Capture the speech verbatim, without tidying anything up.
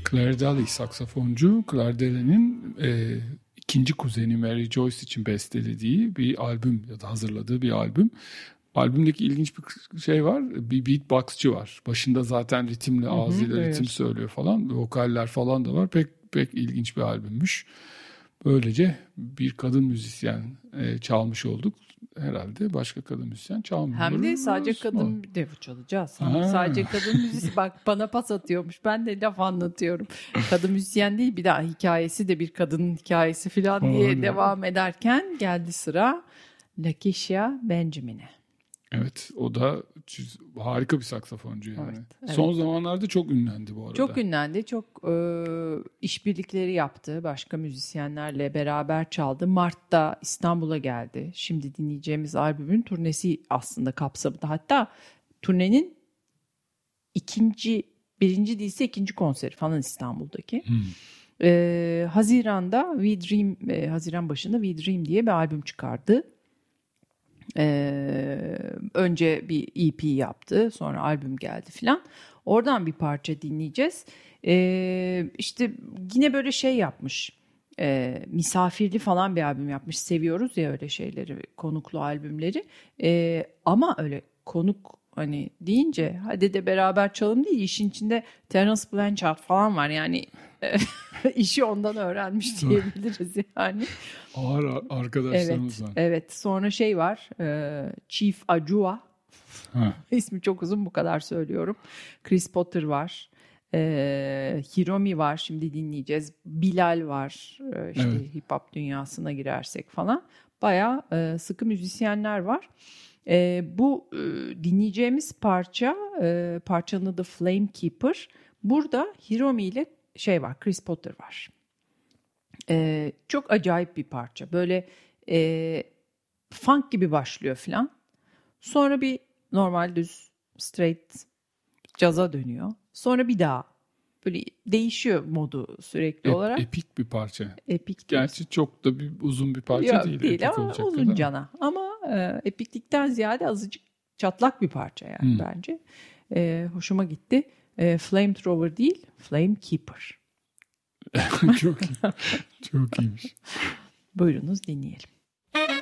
Claire Daly saksafoncu. Claire Daly'nin e, ikinci kuzeni Mary Joyce için bestelediği bir albüm ya da hazırladığı bir albüm. Albümdeki ilginç bir şey var. Bir beatboxçı var. Başında zaten ritimle, ağzıyla Hı hı, ritim evet. söylüyor falan. Vokaller falan da var. Pek pek ilginç bir albümmüş. Böylece bir kadın müzisyen e, çalmış olduk. Herhalde başka kadın müzisyen çalmıyoruz. Hem de sadece kadın dev çalacağız. Ha. Sadece kadın müzisyen. Bak bana pas atıyormuş. Ben de laf anlatıyorum. Kadın müzisyen değil, bir daha hikayesi de bir kadının hikayesi falan diye Aynen. devam ederken geldi sıra Lakeisha Benjamin'e. Evet, o da harika bir saksafoncu yani. Evet, evet. Son zamanlarda çok ünlendi bu arada. Çok ünlendi. Çok e, işbirlikleri yaptı. Başka müzisyenlerle beraber çaldı. Mart'ta İstanbul'a geldi. Şimdi dinleyeceğimiz albümün turnesi aslında kapsamında. Hatta turnenin ikinci, birinci değilse ikinci konseri falan İstanbul'daki. Hmm. E, Haziran'da We Dream, e, Haziran başında We Dream diye bir albüm çıkardı. Ee, önce bir E P yaptı, sonra albüm geldi filan. Oradan bir parça dinleyeceğiz. Ee, işte yine böyle şey yapmış, e, misafirli falan bir albüm yapmış. Seviyoruz ya öyle şeyleri, konuklu albümleri. Ee, ama öyle konuk hani deyince hadi de beraber çalalım değil. İşin içinde Terence Blanchard falan var yani. İşi ondan öğrenmiş diyebiliriz yani. Ağır arkadaşlarımız Evet, var. evet. Sonra şey var, e, Chief Ajua. Ha. İsmi çok uzun, bu kadar söylüyorum. Chris Potter var. E, Hiromi var, şimdi dinleyeceğiz. Bilal var, e, işte Evet. hip hop dünyasına girersek falan. Bayağı e, sıkı müzisyenler var. E, bu e, dinleyeceğimiz parça, e, parçanın adı Flame Keeper. Burada Hiromi ile şey var, Chris Potter var. Ee, çok acayip bir parça. Böyle e, funk gibi başlıyor falan. Sonra bir normal düz straight caza dönüyor. Sonra bir daha böyle değişiyor modu sürekli Ep, olarak. Epik bir parça. Epik Gerçi çok da bir uzun bir parça Yok, değil. değil Epik ama olacak uzun kadar. cana. Ama e, epiklikten ziyade azıcık çatlak bir parça yani Hmm. bence. E, hoşuma gitti. E, Flamethrower değil, Flame Keeper. Çok iyi. Çok iyiymiş. Buyurunuz dinleyelim.